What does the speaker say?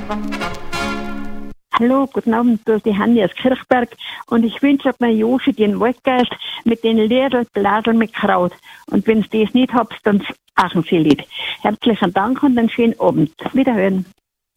Hallo, guten Abend, das ist die Hanni aus Kirchberg und ich wünsche mir Joshi den Waldgeist mit den Liedl Bladel mit Kraut. Und wenn ihr das nicht habt, dann machen Sie Lied. Herzlichen Dank und einen schönen Abend. Wiederhören.